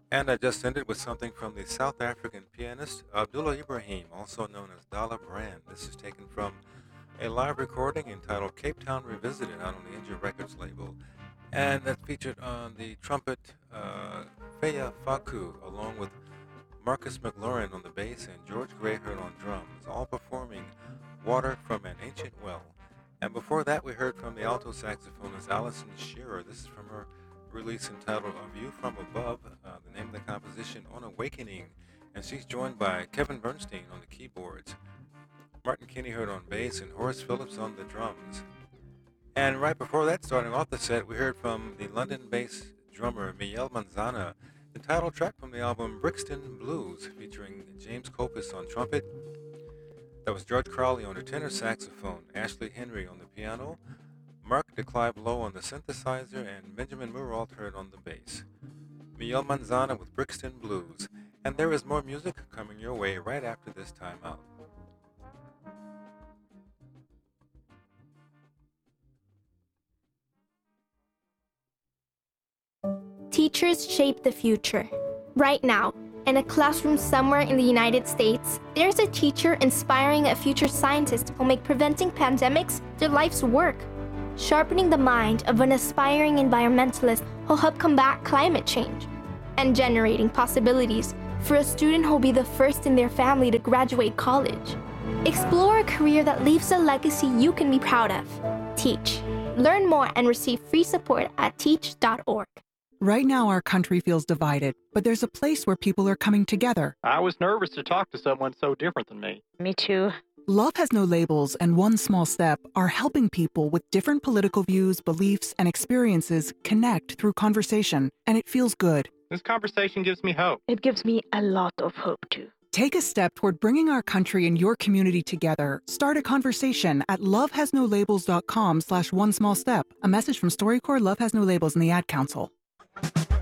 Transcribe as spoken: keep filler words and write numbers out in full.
And I just ended with something from the South African pianist Abdullah Ibrahim, also known as Dalla Brand. This is taken from a live recording entitled Cape Town Revisited out on the Inja Records label. And that featured on the trumpet uh, Feya Faku, along with Marcus McLaurin on the bass and George Greyherd on drums, all performing Water from an Ancient Well. And before that, we heard from the alto saxophonist Alison Shearer. This is from her release entitled A View from Above, uh, the name of the composition, On Awakening. And she's joined by Kevin Bernstein on the keyboards, Martin Kinney-Hurd on bass, and Horace Phillips on the drums. And right before that, starting off the set, we heard from the London-based drummer Miguel Manzana, the title track from the album Brixton Blues, featuring James Copus on trumpet. That was George Crowley on the tenor saxophone, Ashley Henry on the piano, Mark DeClive Lowe on the synthesizer, and Benjamin Muralt heard on the bass. Miguel Manzana with Brixton Blues. And there is more music coming your way right after this time out. Teachers shape the future. Right now, in a classroom somewhere in the United States, there's a teacher inspiring a future scientist who'll make preventing pandemics their life's work, sharpening the mind of an aspiring environmentalist who'll help combat climate change, and generating possibilities for a student who'll be the first in their family to graduate college. Explore a career that leaves a legacy you can be proud of. Teach. Learn more and receive free support at teach dot org. Right now, our country feels divided, but there's a place where people are coming together. I was nervous to talk to someone so different than me. Me too. Love Has No Labels and One Small Step are helping people with different political views, beliefs, and experiences connect through conversation, and it feels good. This conversation gives me hope. It gives me a lot of hope too. Take a step toward bringing our country and your community together. Start a conversation at lovehasnolabels.com slash one small step. A message from StoryCorps, Love Has No Labels, and the Ad Council.